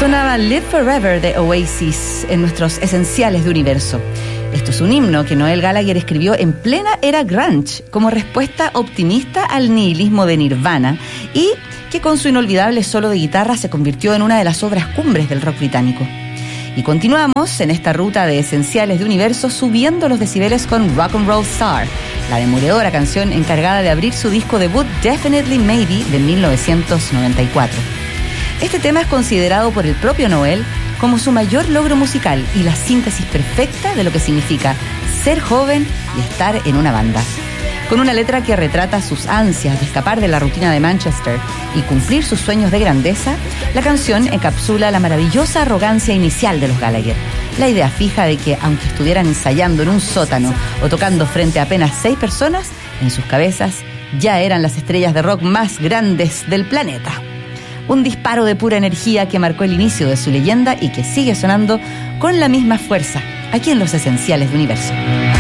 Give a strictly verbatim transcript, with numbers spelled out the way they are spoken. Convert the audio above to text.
Sonaba Live Forever de Oasis en nuestros Esenciales de Universo. Esto es un himno que Noel Gallagher escribió en plena era grunge, como respuesta optimista al nihilismo de Nirvana, y que con su inolvidable solo de guitarra se convirtió en una de las obras cumbres del rock británico. Y continuamos en esta ruta de Esenciales de Universo subiendo los decibeles con Rock and Roll Star, la demoledora canción encargada de abrir su disco debut Definitely Maybe de mil novecientos noventa y cuatro. Este tema es considerado por el propio Noel como su mayor logro musical y la síntesis perfecta de lo que significa ser joven y estar en una banda. Con una letra que retrata sus ansias de escapar de la rutina de Manchester y cumplir sus sueños de grandeza, la canción encapsula la maravillosa arrogancia inicial de los Gallagher. La idea fija de que, aunque estuvieran ensayando en un sótano o tocando frente a apenas seis personas, en sus cabezas ya eran las estrellas de rock más grandes del planeta. Un disparo de pura energía que marcó el inicio de su leyenda y que sigue sonando con la misma fuerza aquí en los Esenciales de Universo.